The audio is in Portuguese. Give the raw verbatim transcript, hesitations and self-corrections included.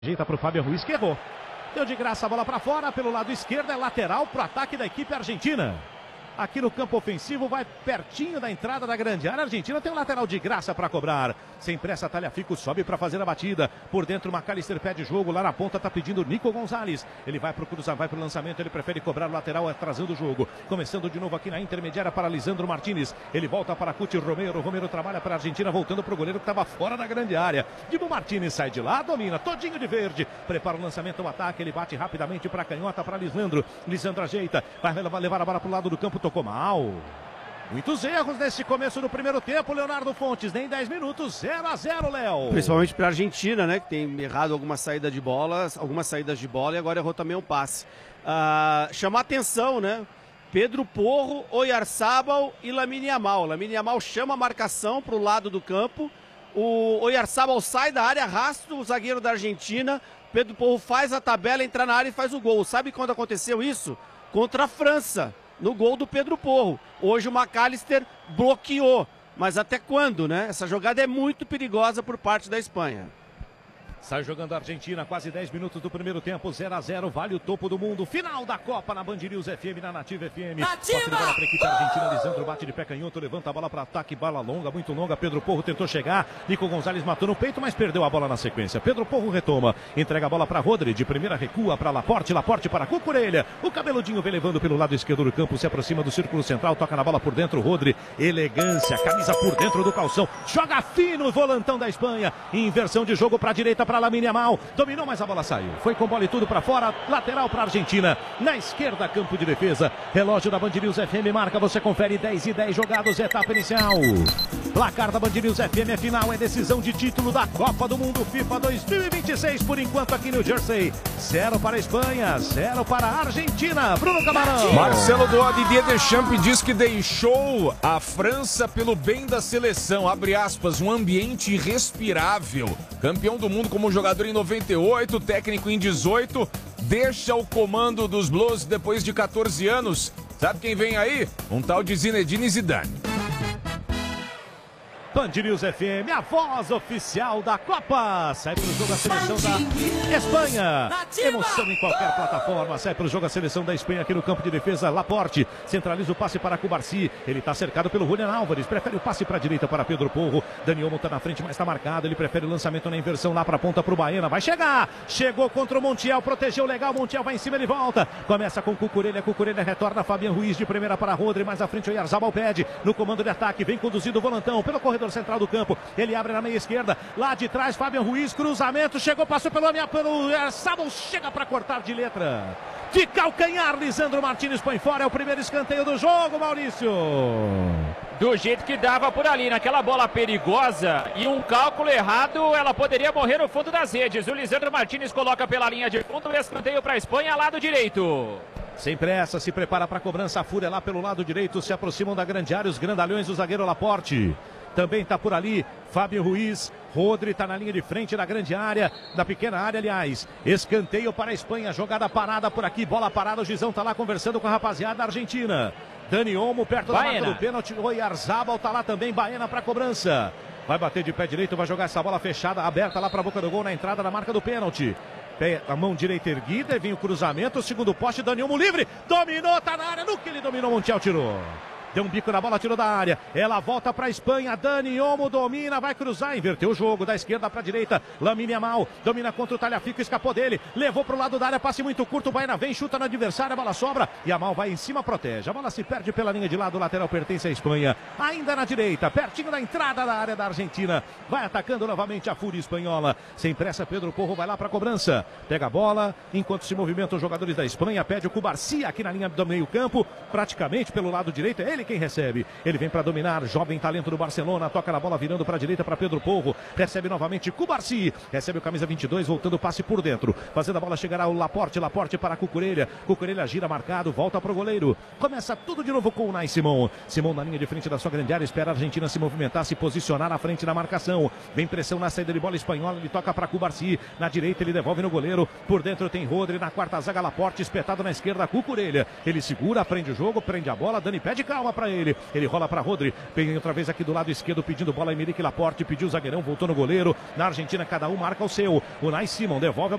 Ajeita para o Fabian Ruiz, que errou. Deu de graça a bola para fora, pelo lado esquerdo, é lateral para o ataque da equipe argentina. Aqui no campo ofensivo, vai pertinho da entrada da grande área. A Argentina tem um lateral de graça para cobrar. Sem pressa, Tagliafico sobe para fazer a batida. Por dentro, McAllister pede jogo. Lá na ponta, tá pedindo Nico Gonzalez. Ele vai pro cruzar, vai pro lançamento. Ele prefere cobrar o lateral, atrasando o jogo. Começando de novo aqui na intermediária para Lisandro Martinez. Ele volta para Cuti Romero. Romero trabalha para a Argentina, voltando pro goleiro que estava fora da grande área. Dibu Martinez sai de lá, domina, todinho de verde. Prepara o lançamento, o ataque. Ele bate rapidamente para a canhota, para Lisandro. Lisandro ajeita, vai levar a bola pro lado do campo. Tocou mal. Muitos erros nesse começo do primeiro tempo, Leonardo Fontes, nem dez minutos, zero a zero, Léo. Principalmente para a Argentina, né, que tem errado algumas saídas de bola, algumas saídas de bola e agora errou também um passe. Uh, chamar atenção, né, Pedro Porro, Oyarzabal e Lamine Yamal. Lamine Yamal chama a marcação para o lado do campo, o Oyarzabal sai da área, arrasta o zagueiro da Argentina, Pedro Porro faz a tabela, entra na área e faz o gol. Sabe quando aconteceu isso? Contra a França, no gol do Pedro Porro. Hoje o McAllister bloqueou. Mas até quando, né? Essa jogada é muito perigosa por parte da Espanha. Sai jogando a Argentina, quase dez minutos do primeiro tempo, zero a zero, vale o topo do mundo. Final da Copa na Band News F M, na Nativa F M. Nativa! Toque de bola para a equipe argentina, Lisandro bate de pé canhoto, levanta a bola para ataque, bola longa, muito longa. Pedro Porro tentou chegar, Nico Gonzalez matou no peito, mas perdeu a bola na sequência. Pedro Porro retoma, entrega a bola para Rodri, de primeira recua para Laporte, Laporte para Cucurella. O cabeludinho vem levando pelo lado esquerdo do campo, se aproxima do círculo central, toca na bola por dentro, Rodri, elegância, camisa por dentro do calção, joga fino o volantão da Espanha, inversão de jogo para a direita para Lamine Yamal. Dominou, mas a bola saiu. Foi com bola e tudo para fora. Lateral para a Argentina. Na esquerda, campo de defesa. Relógio da Band News F M marca. Você confere dez e dez jogados, etapa inicial. Placar da Band News F M é final. É decisão de título da Copa do Mundo FIFA dois mil e vinte e seis. Por enquanto aqui no Jersey. Zero para a Espanha, zero para a Argentina. Bruno Camarão. Marcelo Doa, Didier Deschamps diz que deixou a França pelo bem da seleção. Abre aspas, um ambiente irrespirável. Campeão do mundo como jogador em noventa e oito, técnico em dezoito, deixa o comando dos Blues depois de quatorze anos. Sabe quem vem aí? Um tal de Zinedine Zidane. Band News F M, a voz oficial da Copa. Sai para o jogo a seleção da Espanha. Emoção em qualquer plataforma. Sai para o jogo a seleção da Espanha aqui no campo de defesa. Laporte centraliza o passe para Cubarsí. Ele está cercado pelo Julián Álvares. Prefere o passe para a direita para Pedro Porro. Dani Olmo está na frente, mas está marcado. Ele prefere o lançamento na inversão lá para a ponta para o Baena. Vai chegar. Chegou contra o Montiel. Protegeu legal. Montiel vai em cima, ele volta. Começa com Cucurella. Cucurella retorna. Fabian Ruiz de primeira para Rodri. Mais à frente o Oyarzabal pede. No comando de ataque. Vem conduzido o volantão pelo corredor central do campo, ele abre na meia esquerda, lá de trás Fabian Ruiz, cruzamento, chegou, passou pelo pelo Oyarzabal, chega para cortar de letra, de calcanhar, Lisandro Martinez põe fora, é o primeiro escanteio do jogo, Maurício. Do jeito que dava por ali, naquela bola perigosa e um cálculo errado, ela poderia morrer no fundo das redes. O Lisandro Martinez coloca pela linha de fundo o escanteio para a Espanha, lado direito. Sem pressa, se prepara para a cobrança, a Fúria lá pelo lado direito, se aproximam da grande área, os grandalhões do zagueiro Laporte. Também está por ali Fábio Ruiz, Rodri está na linha de frente da grande área, da pequena área, aliás. Escanteio para a Espanha, jogada parada por aqui, bola parada, o Gizão está lá conversando com a rapaziada da Argentina. Dani Olmo perto da marca do pênalti, o Oyarzabal está lá também, Baena para a cobrança. Vai bater de pé direito, vai jogar essa bola fechada, aberta lá para a boca do gol na entrada da marca do pênalti. Pé, a mão direita erguida, vem o cruzamento, segundo poste, Dani Olmo livre, dominou, tá na área, no que ele dominou, Montiel tirou. Deu um bico na bola, tirou da área. Ela volta para a Espanha. Dani Olmo domina, vai cruzar, inverteu o jogo da esquerda para a direita. Lamine Yamal domina contra o Tagliafico, escapou dele, levou para o lado da área, passe muito curto. O Baena vem, chuta no adversário, a bola sobra. Yamal vai em cima, protege. A bola se perde pela linha de lado, o lateral pertence à Espanha. Ainda na direita, pertinho da entrada da área da Argentina. Vai atacando novamente a Fúria espanhola. Sem pressa, Pedro Porro vai lá para a cobrança. Pega a bola, enquanto se movimentam os jogadores da Espanha. Pede o Cubarsí aqui na linha do meio campo, praticamente pelo lado direito. É ele quem recebe, ele vem para dominar, jovem talento do Barcelona, toca na bola virando para a direita para Pedro Porro, recebe novamente Cubarsí, recebe o camisa vinte e dois, voltando o passe por dentro, fazendo a bola chegar ao Laporte, Laporte para Cucurella, Cucurella gira marcado, volta para o goleiro, começa tudo de novo com o Nai Simão, Simão na linha de frente da sua grande área, espera a Argentina se movimentar, se posicionar na frente da marcação, vem pressão na saída de bola espanhola, ele toca para Cubarsí, na direita ele devolve no goleiro, por dentro tem Rodri, na quarta zaga Laporte, espetado na esquerda Cucurella, ele segura, prende o jogo, prende a bola, Dani pede calma, bola para ele. Ele rola para Rodri. Vem outra vez aqui do lado esquerdo pedindo bola. Emerick Laporte pediu o zagueirão, voltou no goleiro. Na Argentina, cada um marca o seu. O Unai Simon devolve a